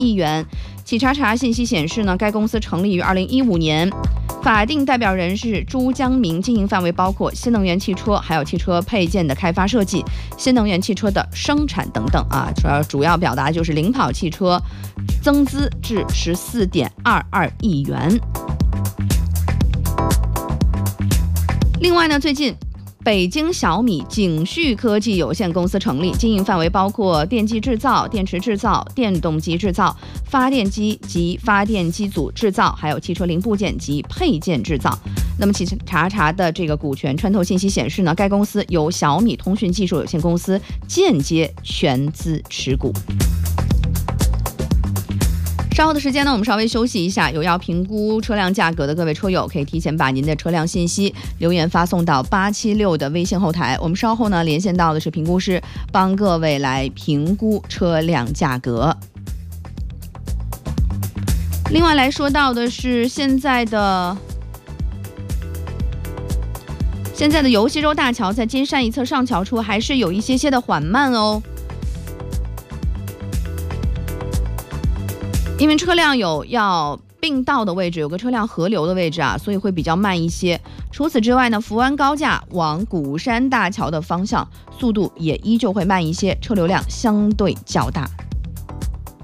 亿元。企查查信息显示呢，该公司成立于2015年。法定代表人是朱江明，经营范围包括新能源汽车，还有汽车配件的开发设计、新能源汽车的生产等等啊。主要表达就是领跑汽车增资至14.22亿元。另外呢，最近北京小米景旭科技有限公司成立，经营范围包括电机制造、电池制造、电动机制造、发电机及发电机组制造，还有汽车零部件及配件制造。那么企查查的这个股权穿透信息显示呢，该公司由小米通讯技术有限公司间接全资持股。稍后的时间呢，我们稍微休息一下。有要评估车辆价格的各位车友，可以提前把您的车辆信息留言发送到876的微信后台。我们稍后呢连线到的是评估师，帮各位来评估车辆价格。另外来说到的是现在的尤溪洲大桥在金山一侧上桥处还是有一些的缓慢哦。因为车辆有要并道的位置，有个车辆合流的位置啊，所以会比较慢一些。除此之外呢，福安高架往鼓山大桥的方向速度也依旧会慢一些，车流量相对较大。